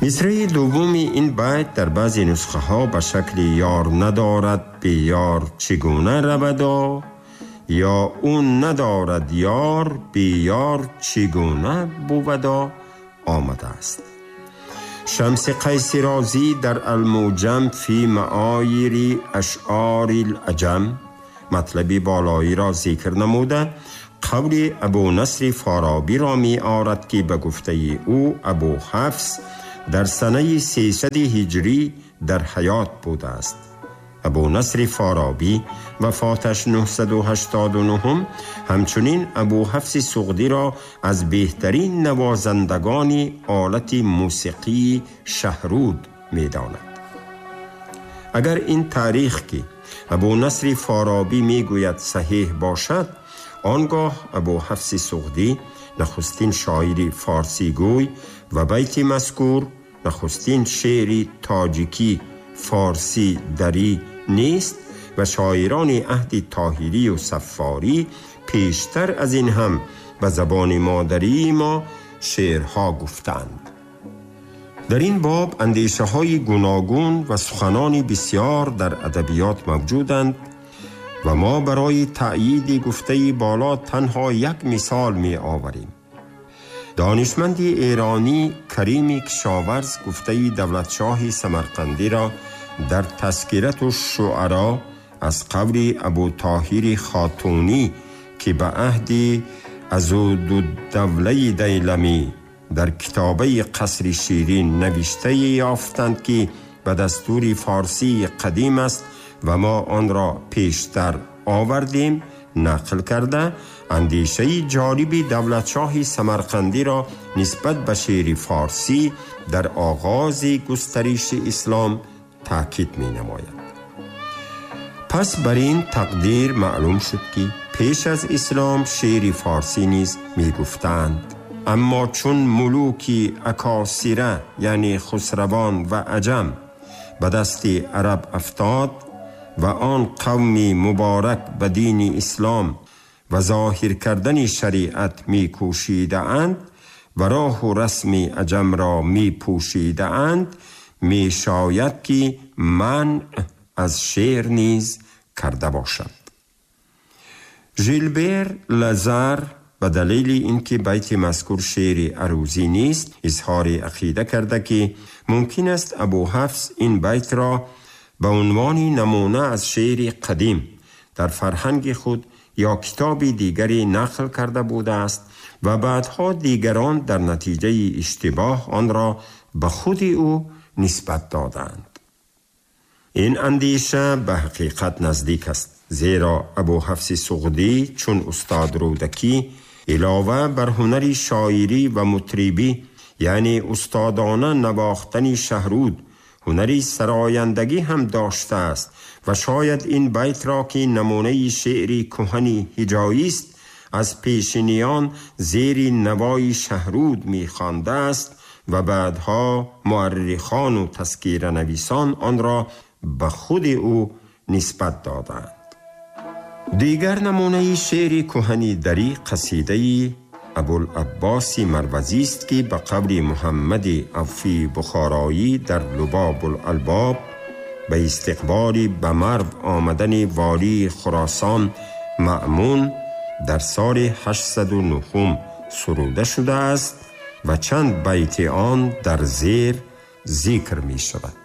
مصرع دوم این بیت در بعضی نسخه ها به شکل یار ندارد به یار چگونه ربدا، یا اون ندارد یار به یار چگونه بودا آمده است. شمس قیس رازی در الموجم فی معایر اشعار العجم مطلبی بالایی را ذکر نموده، قول ابو نصر فارابی را می آورد که به گفته او ابو حفص در سنه 300 هجری در حیات بوده است. ابو نصر فارابی وفاتش 989 همچنین ابو حفص سغدی را از بهترین نوازندگان آلت موسیقی شهرود می داند. اگر این تاریخ که ابو نصر فارابی می گوید صحیح باشد، آنگاه ابو حفص سغدی نخستین شاعر فارسی گوی و بیت مذکور نخستین شعر تاجیکی فارسی دری نیست و شاعران عهد طاهری و صفاری پیشتر از این هم به زبان مادری ما شعرها گفتند. در این باب اندیشه های گوناگون و سخنان بسیار در ادبیات موجودند و ما برای تأیید گفته بالا تنها یک مثال می آوریم. دانشمندی ایرانی کریم کشاورز گفته دولتشاه سمرقندی را در تذکرة الشعراء از قول ابو طاهر خاتونی که به عهد عضدالدوله دیلمی در کتابه قصر شیرین نوشته یافتند که به دستور فارسی قدیم است و ما آن را پیشتر آوردیم، نقل کرده اندیشه جالب دولتشاه سمرقندی را نسبت به شعر فارسی در آغاز گسترش اسلام تاکید می نماید. پس بر این تقدیر معلوم شد که پیش از اسلام شعر فارسی نیز می گفتند، اما چون ملوکی اکاسیره یعنی خسروان و عجم به دست عرب افتاد و آن قومی مبارک به دین اسلام و ظاهر کردن شریعت می کوشیده اند و راه و رسم عجم را می پوشیده اند، می شاید که منع از شعر نیز کرده باشد. ژیلبر لازار به دلیل اینکه بیت مذکور شعر عروضی نیست اظهار عقیده کرده که ممکن است ابو حفص این بیت را به عنوان نمونه از شعر قدیم در فرهنگ خود یا کتاب دیگری نقل کرده بوده است و بعدها دیگران در نتیجه اشتباه آن را به خود او نسبت دادند. این اندیشه به حقیقت نزدیک است، زیرا ابو حفص سغدی چون استاد رودکی علاوه بر هنر شاعری و مطربی یعنی استادانه نواختن شهرود، هنری سرایندگی هم داشته است و شاید این بیت را که نمونه شعری کهنی هجایی است از پیشینیان زیر نوای شهرود می خوانده است و بعدها مورخان و تذکیر نویسان آن را به خود او نسبت دادند. دیگر نمونه شعر کهنی دری قصیده ابوالعباس مروزی است که به قول محمد عفی بخارایی در لباب الالباب به استقبال به مرو آمدن والی خراسان مأمون در سال 809 سروده شده است و چند بیت آن در زیر ذکر می شود.